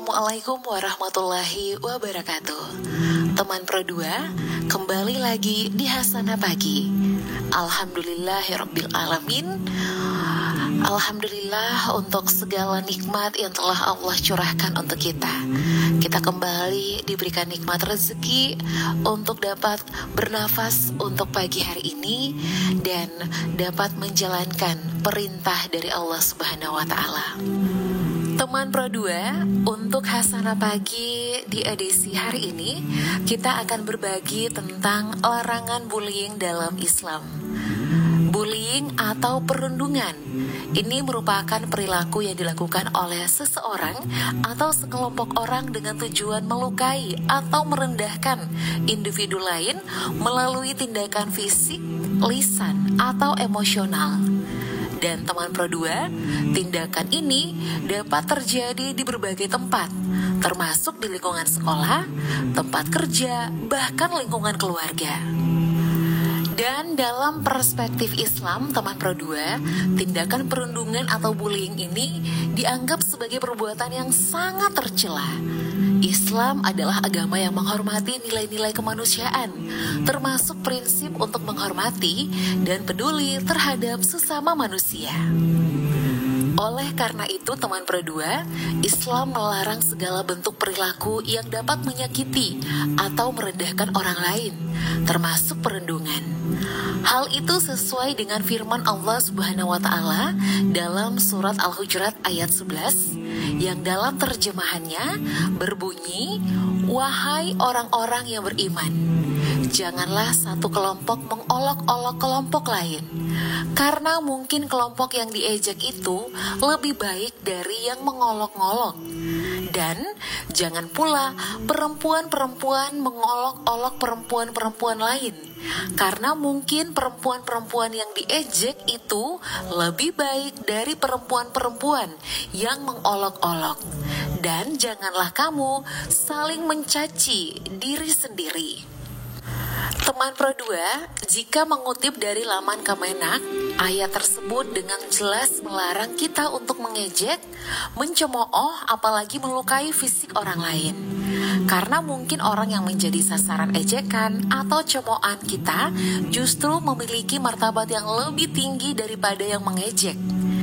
Assalamualaikum warahmatullahi wabarakatuh. Teman Pro 2, kembali lagi di Hasanah Pagi. Alhamdulillahirrabbilalamin. Alhamdulillah untuk segala nikmat yang telah Allah curahkan untuk kita. Kita kembali diberikan nikmat rezeki untuk dapat bernafas untuk pagi hari ini dan dapat menjalankan perintah dari Allah Subhanahu wa Ta'ala. Teman Pro 2, untuk Hasanah Pagi di edisi hari ini, kita akan berbagi tentang larangan bullying dalam Islam. Bullying atau perundungan, ini merupakan perilaku yang dilakukan oleh seseorang atau sekelompok orang dengan tujuan melukai atau merendahkan individu lain melalui tindakan fisik, lisan, atau emosional. Dan teman Pro 2, tindakan ini dapat terjadi di berbagai tempat, termasuk di lingkungan sekolah, tempat kerja, bahkan lingkungan keluarga. Dan dalam perspektif Islam, teman Pro 2, tindakan perundungan atau bullying ini dianggap sebagai perbuatan yang sangat tercela. Islam adalah agama yang menghormati nilai-nilai kemanusiaan, termasuk prinsip untuk menghormati dan peduli terhadap sesama manusia. Oleh karena itu, teman Pro 2, Islam melarang segala bentuk perilaku yang dapat menyakiti atau merendahkan orang lain, termasuk perundungan. Hal itu sesuai dengan firman Allah Subhanahu wa Ta'ala dalam surat Al-Hujurat ayat 11 yang dalam terjemahannya berbunyi, "Wahai orang-orang yang beriman, janganlah satu kelompok mengolok-olok kelompok lain, karena mungkin kelompok yang diejek itu lebih baik dari yang mengolok-olok. Dan jangan pula perempuan-perempuan mengolok-olok perempuan-perempuan lain, karena mungkin perempuan-perempuan yang diejek itu lebih baik dari perempuan-perempuan yang mengolok-olok. Dan janganlah kamu saling mencaci diri sendiri." Teman Pro 2, jika mengutip dari laman Kemenak, ayat tersebut dengan jelas melarang kita untuk mengejek, mencemooh, apalagi melukai fisik orang lain. Karena mungkin orang yang menjadi sasaran ejekan atau cemoohan kita justru memiliki martabat yang lebih tinggi daripada yang mengejek.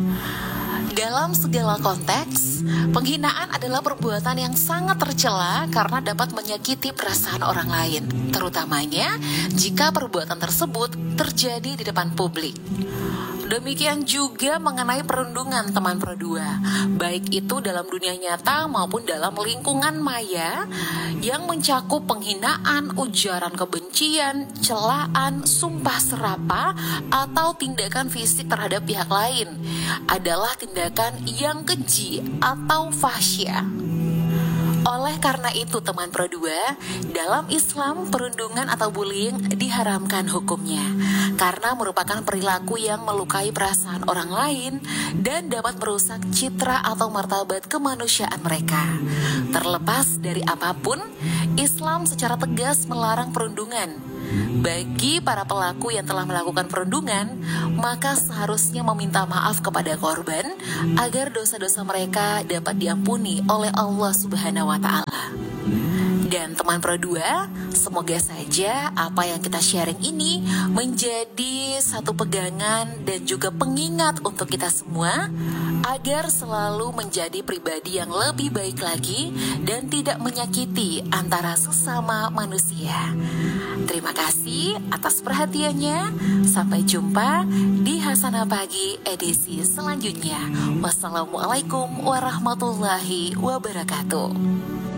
Dalam segala konteks, penghinaan adalah perbuatan yang sangat tercela karena dapat menyakiti perasaan orang lain, terutamanya jika perbuatan tersebut terjadi di depan publik. Demikian juga mengenai perundungan, teman Pro 2, baik itu dalam dunia nyata maupun dalam lingkungan maya yang mencakup penghinaan, ujaran kebencian, celaan, sumpah serapa, atau tindakan fisik terhadap pihak lain adalah tindakan yang keji atau fahsya. Oleh karena itu, teman Pro 2, dalam Islam perundungan atau bullying diharamkan hukumnya karena merupakan perilaku yang melukai perasaan orang lain dan dapat merusak citra atau martabat kemanusiaan mereka. Terlepas dari apapun, Islam secara tegas melarang perundungan. Bagi para pelaku yang telah melakukan perundungan, maka seharusnya meminta maaf kepada korban agar dosa-dosa mereka dapat diampuni oleh Allah Subhanahu wa Ta'ala. Dan teman Pro 2, semoga saja apa yang kita sharing ini menjadi satu pegangan dan juga pengingat untuk kita semua agar selalu menjadi pribadi yang lebih baik lagi dan tidak menyakiti antara sesama manusia. Terima kasih atas perhatiannya. Sampai jumpa di Hasanah Pagi edisi selanjutnya. Wassalamualaikum warahmatullahi wabarakatuh.